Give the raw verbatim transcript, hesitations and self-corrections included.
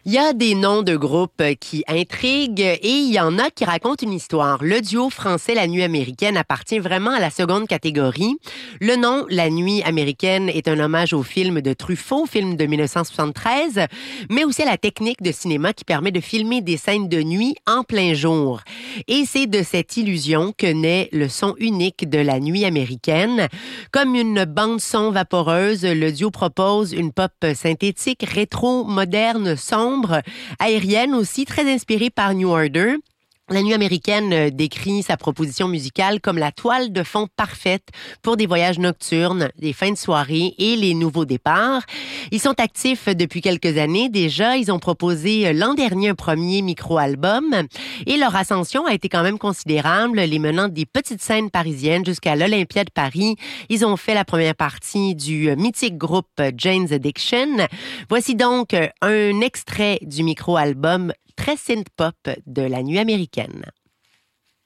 Il y a des noms de groupes qui intriguent et il y en a qui racontent une histoire. Le duo français La Nuit américaine appartient vraiment à la seconde catégorie. Le nom La Nuit américaine est un hommage au film de Truffaut, film de dix-neuf cent soixante-treize, mais aussi à la technique de cinéma qui permet de filmer des scènes de nuit en plein jour. Et c'est de cette illusion que naît le son unique de La Nuit américaine. Comme une bande-son vaporeuse, le duo propose une pop synthétique, rétro, moderne, sombre, aérienne aussi, très inspirée par New Order. La Nuit américaine décrit sa proposition musicale comme la toile de fond parfaite pour des voyages nocturnes, des fins de soirée et les nouveaux départs. Ils sont actifs depuis quelques années déjà. Ils ont proposé l'an dernier un premier micro-album et leur ascension a été quand même considérable, les menant des petites scènes parisiennes jusqu'à l'Olympia de Paris. Ils ont fait la première partie du mythique groupe Jane's Addiction. Voici donc un extrait du micro-album très synth-pop de La Nuit américaine.